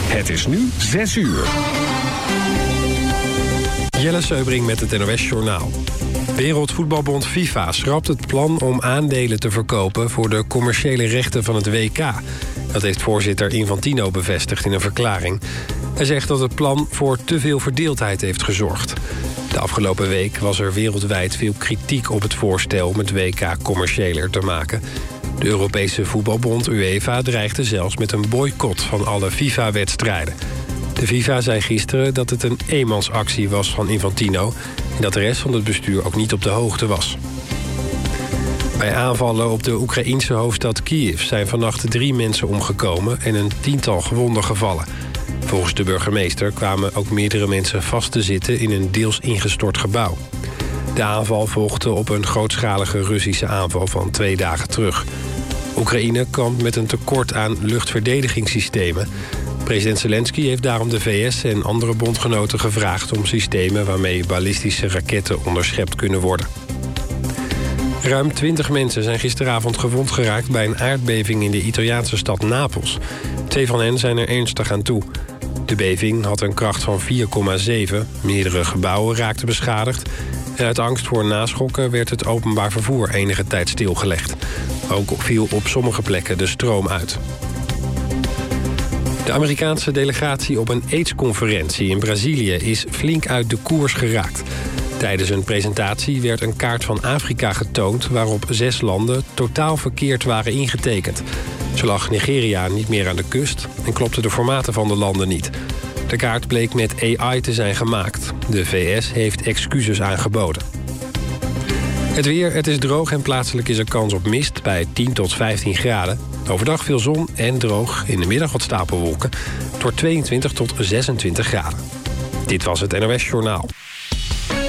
Het is nu 6 uur. Jelle Seubring met het NOS Journaal. Wereldvoetbalbond FIFA schrapt het plan om aandelen te verkopen voor de commerciële rechten van het WK. Dat heeft voorzitter Infantino bevestigd in een verklaring. Hij zegt dat het plan voor te veel verdeeldheid heeft gezorgd. De afgelopen week was er wereldwijd veel kritiek op het voorstel om het WK commerciëler te maken. De Europese voetbalbond UEFA dreigde zelfs met een boycott van alle FIFA-wedstrijden. De FIFA zei gisteren dat het een eenmansactie was van Infantino en dat de rest van het bestuur ook niet op de hoogte was. Bij aanvallen op de Oekraïense hoofdstad Kiev zijn vannacht 3 mensen omgekomen en een 10-tal gewonden gevallen. Volgens de burgemeester kwamen ook meerdere mensen vast te zitten in een deels ingestort gebouw. De aanval volgde op een grootschalige Russische aanval van 2 dagen terug. Oekraïne kampt met een tekort aan luchtverdedigingssystemen. President Zelensky heeft daarom de VS en andere bondgenoten gevraagd om systemen waarmee ballistische raketten onderschept kunnen worden. Ruim 20 mensen zijn gisteravond gewond geraakt bij een aardbeving in de Italiaanse stad Napels. 2 van hen zijn er ernstig aan toe. De beving had een kracht van 4,7. Meerdere gebouwen raakten beschadigd. En uit angst voor naschokken werd het openbaar vervoer enige tijd stilgelegd. Ook viel op sommige plekken de stroom uit. De Amerikaanse delegatie op een AIDS-conferentie in Brazilië is flink uit de koers geraakt. Tijdens een presentatie werd een kaart van Afrika getoond waarop 6 landen totaal verkeerd waren ingetekend. Zo lag Nigeria niet meer aan de kust en klopten de formaten van de landen niet. De kaart bleek met AI te zijn gemaakt. De VS heeft excuses aangeboden. Het weer, het is droog en plaatselijk is er kans op mist bij 10 tot 15 graden. Overdag veel zon en droog, in de middag wat stapelwolken. Het wordt 22 tot 26 graden. Dit was het NOS Journaal.